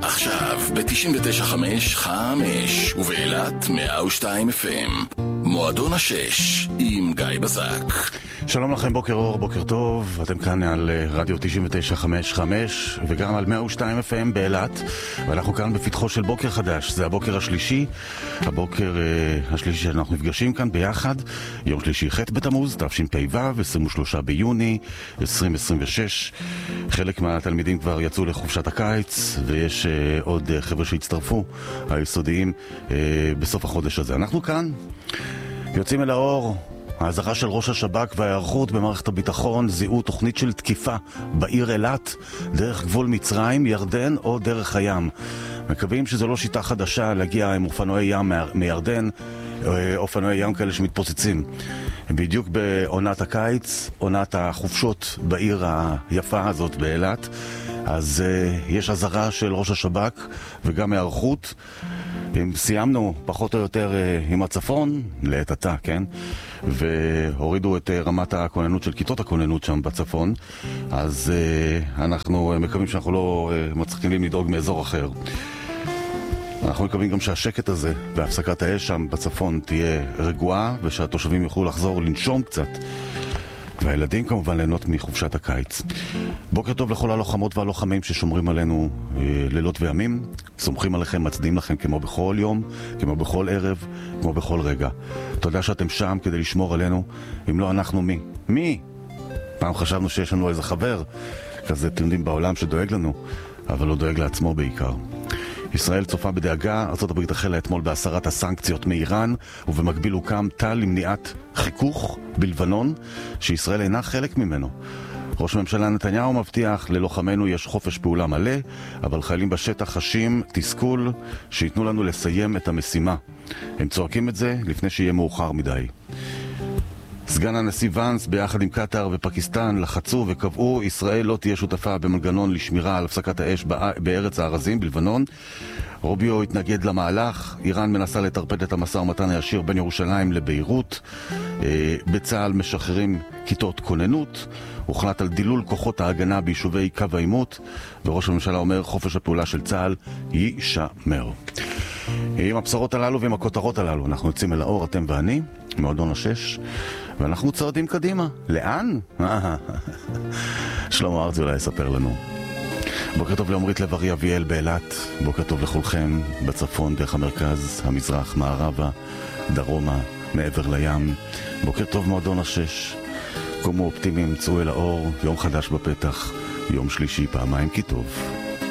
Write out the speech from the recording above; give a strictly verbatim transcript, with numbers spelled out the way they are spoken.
עכשיו ב-תשעים ותשע חמש חמש ובאילת מאה ושתיים אף אם מועדון השש עם גיא בזק. שלום לכם, בוקר אור, בוקר טוב. אתם כאן על רדיו תשעים ותשע חמש חמש וגם על מאה ושתיים אף אם באילת, ואנחנו כאן בפתחו של בוקר חדש. זה הבוקר השלישי, הבוקר uh, השלישי שאנחנו נפגשים כאן ביחד. יום שלישי ח' בתמוז תשפ"ו, עשרים ושלושה ביוני עשרים עשרים ושש. חלק מהתלמידים כבר יצאו לחופשת הקיץ, ויש uh, עוד uh, חבר'ה שהצטרפו, היסודיים, uh, בסוף החודש הזה. אנחנו כאן יוצאים אל האור. ההזרה של ראש השב"כ וההיערכות במערכת הביטחון זיהו תוכנית של תקיפה בעיר אילת דרך גבול מצרים, ירדן או דרך הים. מקווים שזו לא שיטה חדשה להגיע עם אופנועי ים מירדן, אופנועי ים כאלה שמתפוצצים. בדיוק בעונת הקיץ, עונת החופשות בעיר היפה הזאת באילת, אז uh, יש הזרה של ראש השב"כ וגם היערכות. סיימנו פחות או יותר uh, עם הצפון, לעת עתה, כן? והורידו את uh, רמת הכוננות של כיתות הכוננות שם בצפון, אז uh, אנחנו uh, מקווים שאנחנו לא uh, מצליחים לדאוג מאזור אחר. אנחנו מקווים גם שהשקט הזה והפסקת האש שם בצפון תהיה רגועה, ושהתושבים יוכלו לחזור לנשום קצת, והילדים כמובן ליהנות מחופשת הקיץ. בוקר טוב לכל הלוחמות והלוחמים ששומרים עלינו אה, לילות וימים. סומכים עליכם, מצדיעים לכם כמו בכל יום, כמו בכל ערב, כמו בכל רגע. תודה שאתם שם כדי לשמור עלינו. אם לא אנחנו, מי? מי? פעם חשבנו שיש לנו איזה חבר כזה, אתם יודעים, בעולם שדואג לנו, אבל לא דואג לעצמו בעיקר. ישראל צופה בדאגה. ארצות הברית החלה אתמול בהסרת הסנקציות מאיראן, ובמקביל הוקם תל למניעת חיכוך בלבנון, שישראל אינה חלק ממנו. ראש הממשלה נתניהו מבטיח, ללוחמנו יש חופש פעולה מלא, אבל חיילים בשטח חשים תסכול שיתנו לנו לסיים את המשימה. הם צועקים את זה לפני שיהיה מאוחר מדי. סגן הנשיא ונס ביחד עם קטר ופקיסטן לחצו וקבעו ישראל לא תהיה שותפה במנגנון לשמירה על הפסקת האש בארץ הארזים בלבנון. רוביו התנגד למהלך. איראן מנסה לטרפד את המשא ומתן הישיר בין ירושלים לביירות. בצה"ל משחררים כיתות כוננות. הוחלט על דילול כוחות ההגנה ביישובי קו העימות, וראש הממשלה אומר חופש הפעולה של צה"ל יישמר. עם הבשרות הללו ועם הכותרות הללו אנחנו יוצאים אל האור, אתם ואני, מועדון השש, ואנחנו צועדים קדימה. לאן? שלמה ארצי אולי יספר לנו. בוקר טוב לעומרית לב-ארי אביאל באילת. בוקר טוב לכולכם בצפון, דרך המרכז, המזרח, מערבה, דרומה, מעבר לים. בוקר טוב מועדון השש. קומו אופטימיים, צאו אל האור, יום חדש בפתח, יום שלישי פעמיים כי טוב.